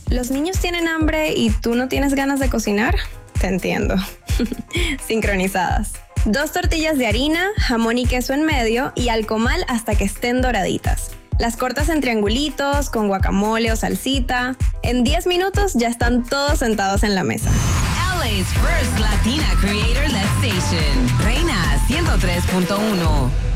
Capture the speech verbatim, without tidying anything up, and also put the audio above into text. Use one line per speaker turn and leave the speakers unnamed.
¿Los niños tienen hambre y tú no tienes ganas de cocinar? Te entiendo. Sincronizadas. Dos tortillas de harina, jamón y queso en medio y al comal hasta que estén doraditas. Las cortas en triangulitos, con guacamole o salsita. En diez minutos ya están todos sentados en la mesa.
L A's first Latina Creator Led Station. Reina ciento tres punto uno.